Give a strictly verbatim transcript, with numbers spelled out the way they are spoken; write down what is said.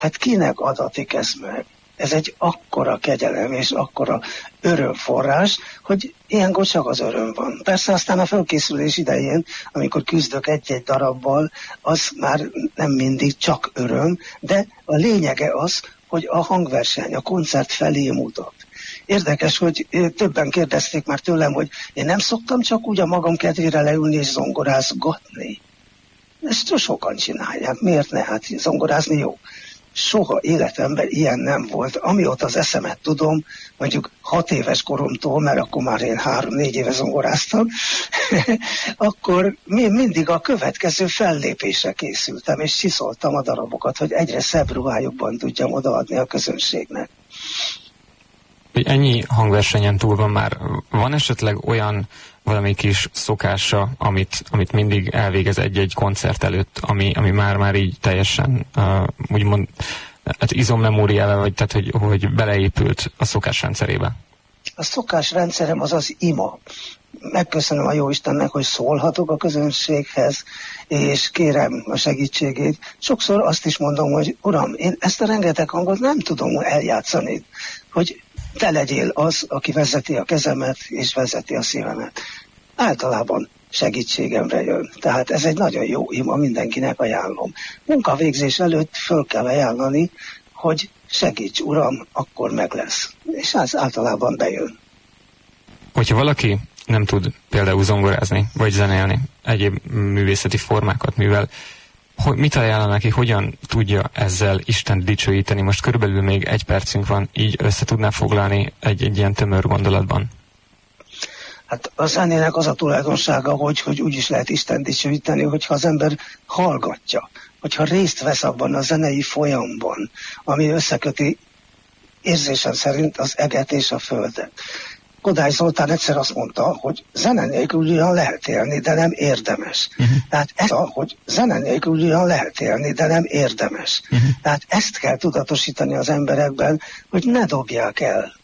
Hát kinek adatik ez meg? Ez egy akkora kegyelem és akkora örömforrás, hogy ilyenkor csak az öröm van. Persze aztán a felkészülés idején, amikor küzdök egy-egy darabbal, az már nem mindig csak öröm, de a lényege az, hogy a hangverseny, a koncert felé mutat. Érdekes, hogy többen kérdezték már tőlem, hogy én nem szoktam csak úgy a magam kedvére leülni és zongorázgatni. Ezt sokan csinálják. Miért ne? Hát zongorázni jó. Soha életemben ilyen nem volt. Amióta az eszemet tudom, mondjuk hat éves koromtól, mert akkor már én három-négy éve zongoráztam, akkor mi mindig a következő fellépésre készültem, és csiszoltam a darabokat, hogy egyre szebb ruhájukban tudjam odaadni a közönségnek. Ennyi hangversenyen túl van már. Van esetleg olyan valami kis szokása, amit, amit mindig elvégez egy-egy koncert előtt, ami, ami már-már így teljesen uh, úgymond hát izomnemóriára, vagy tehát, hogy, hogy beleépült a szokásrendszerébe? A szokásrendszerem az az ima. Megköszönöm a Jóistennek, hogy szólhatok a közönséghez, és kérem a segítségét. Sokszor azt is mondom, hogy Uram, én ezt a rengeteg hangot nem tudom eljátszani, hogy te legyél az, aki vezeti a kezemet, és vezeti a szívemet. Általában segítségemre jön. Tehát ez egy nagyon jó ima, mindenkinek ajánlom. Munkavégzés előtt föl kell ajánlani, hogy segíts, Uram, akkor meg lesz. És ez általában bejön. Hogyha valaki nem tud például zongorázni, vagy zenélni, egyéb művészeti formákat művel, hogy mit ajánl neki, hogyan tudja ezzel Istent dicsőíteni? Most körülbelül még egy percünk van, így össze tudná foglalni egy, egy ilyen tömör gondolatban? Hát a zenének az a tulajdonsága, hogy, hogy úgy is lehet Istent dicsőíteni, hogyha az ember hallgatja, hogyha részt vesz abban a zenei folyamban, ami összeköti érzésem szerint az eget és a földet. Kodály Zoltán egyszer azt mondta, hogy zene nélkül ugyan lehet élni, de nem érdemes. Uh-huh. Tehát ez a, hogy zene nélkül ugyan lehet élni, de nem érdemes. Uh-huh. Tehát ezt kell tudatosítani az emberekben, hogy ne dobják el